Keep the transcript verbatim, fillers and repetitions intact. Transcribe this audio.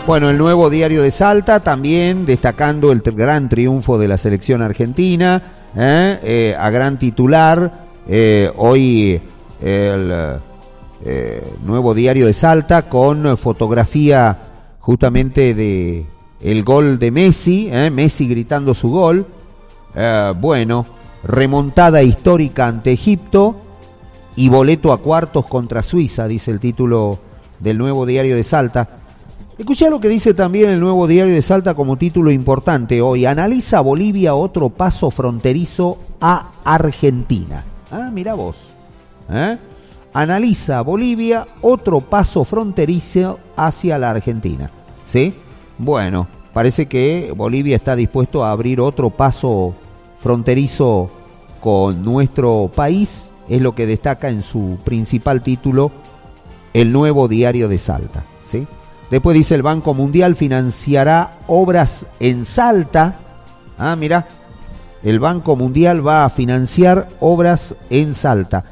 Bueno, el Nuevo Diario de Salta también destacando el t- gran triunfo de la selección argentina, ¿eh? Eh, a gran titular, eh, hoy el eh, Nuevo Diario de Salta con fotografía justamente de el gol de Messi, ¿eh? Messi gritando su gol, eh, bueno, remontada histórica ante Egipto y boleto a cuartos contra Suiza, dice el título del Nuevo Diario de Salta. Escuchá lo que dice también el Nuevo Diario de Salta como título importante hoy. Analiza Bolivia otro paso fronterizo a Argentina. Ah, mirá vos. ¿Eh? Analiza Bolivia otro paso fronterizo hacia la Argentina. ¿Sí? Bueno, parece que Bolivia está dispuesto a abrir otro paso fronterizo con nuestro país. Es lo que destaca en su principal título el Nuevo Diario de Salta. ¿Sí? Después dice el Banco Mundial financiará obras en Salta. Ah, mirá, el Banco Mundial va a financiar obras en Salta.